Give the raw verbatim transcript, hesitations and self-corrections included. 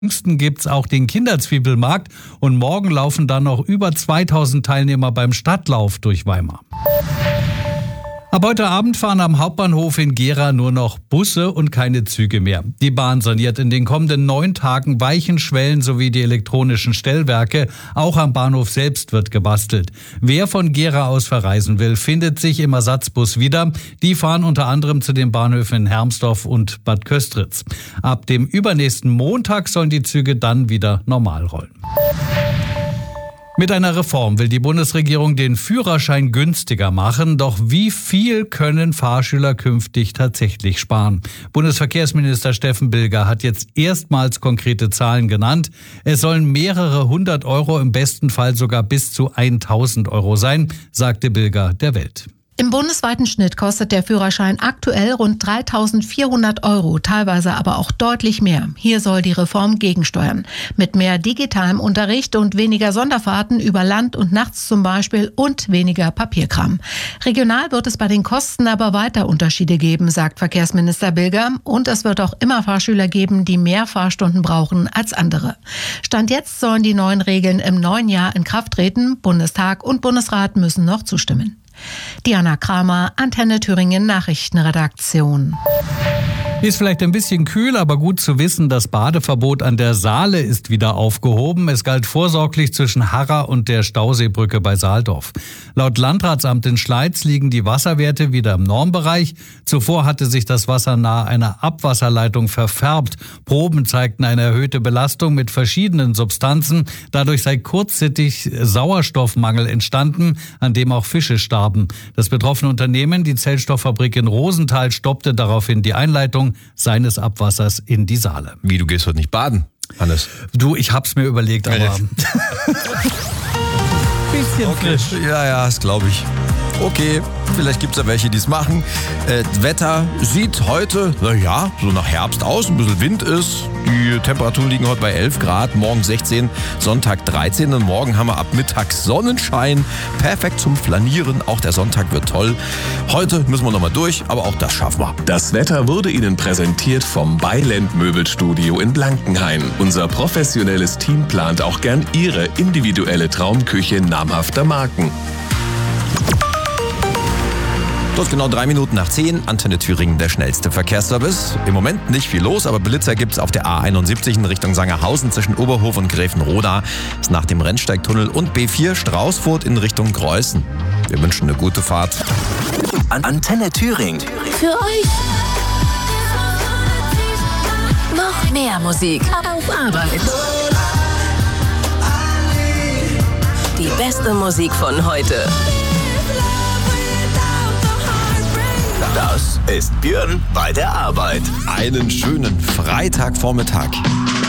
Jüngsten gibt's auch den Kinderzwiebelmarkt und morgen laufen dann noch über zweitausend Teilnehmer beim Stadtlauf durch Weimar. Ab heute Abend fahren am Hauptbahnhof in Gera nur noch Busse und keine Züge mehr. Die Bahn saniert in den kommenden neun Tagen Weichen, Schwellen sowie die elektronischen Stellwerke. Auch am Bahnhof selbst wird gebastelt. Wer von Gera aus verreisen will, findet sich im Ersatzbus wieder. Die fahren unter anderem zu den Bahnhöfen in Hermsdorf und Bad Köstritz. Ab dem übernächsten Montag sollen die Züge dann wieder normal rollen. Mit einer Reform will die Bundesregierung den Führerschein günstiger machen. Doch wie viel können Fahrschüler künftig tatsächlich sparen? Bundesverkehrsminister Steffen Bilger hat jetzt erstmals konkrete Zahlen genannt. Es sollen mehrere hundert Euro, im besten Fall sogar bis zu tausend Euro sein, sagte Bilger der Welt. Im bundesweiten Schnitt kostet der Führerschein aktuell rund dreitausendvierhundert Euro, teilweise aber auch deutlich mehr. Hier soll die Reform gegensteuern. Mit mehr digitalem Unterricht und weniger Sonderfahrten über Land und nachts zum Beispiel und weniger Papierkram. Regional wird es bei den Kosten aber weiter Unterschiede geben, sagt Verkehrsminister Bilger. Und es wird auch immer Fahrschüler geben, die mehr Fahrstunden brauchen als andere. Stand jetzt sollen die neuen Regeln im neuen Jahr in Kraft treten. Bundestag und Bundesrat müssen noch zustimmen. Diana Kramer, Antenne Thüringen Nachrichtenredaktion. Ist vielleicht ein bisschen kühl, aber gut zu wissen, das Badeverbot an der Saale ist wieder aufgehoben. Es galt vorsorglich zwischen Harra und der Stauseebrücke bei Saaldorf. Laut Landratsamt in Schleiz liegen die Wasserwerte wieder im Normbereich. Zuvor hatte sich das Wasser nahe einer Abwasserleitung verfärbt. Proben zeigten eine erhöhte Belastung mit verschiedenen Substanzen. Dadurch sei kurzzeitig Sauerstoffmangel entstanden, an dem auch Fische starben. Das betroffene Unternehmen, die Zellstofffabrik in Rosenthal, stoppte daraufhin die Einleitung seines Abwassers in die Saale. Wie, du gehst heute nicht baden, Hannes? Du, ich hab's mir überlegt, aber... bisschen okay. frisch. Ja, ja, das glaube ich. Okay, vielleicht gibt es ja welche, die es machen. Äh, Wetter sieht heute, na ja, so nach Herbst aus, ein bisschen Wind ist. Die Temperaturen liegen heute bei elf Grad, morgen sechzehn, Sonntag dreizehn und morgen haben wir ab Mittag Sonnenschein. Perfekt zum Flanieren, auch der Sonntag wird toll. Heute müssen wir nochmal durch, aber auch das schaffen wir. Das Wetter wurde Ihnen präsentiert vom Beiland Möbelstudio in Blankenhain. Unser professionelles Team plant auch gern Ihre individuelle Traumküche namhafter Marken. Dort genau drei Minuten nach zehn, Antenne Thüringen, der schnellste Verkehrsservice. Im Moment nicht viel los, aber Blitzer gibt's auf der A einundsiebzig in Richtung Sangerhausen zwischen Oberhof und Gräfenroda. Ist nach dem Rennsteigtunnel und B vier Straußfurt in Richtung Greußen. Wir wünschen eine gute Fahrt. An Antenne Thüringen. Für euch. Noch mehr Musik auf Arbeit. Die beste Musik von heute. Das ist Björn bei der Arbeit. Einen schönen Freitagvormittag.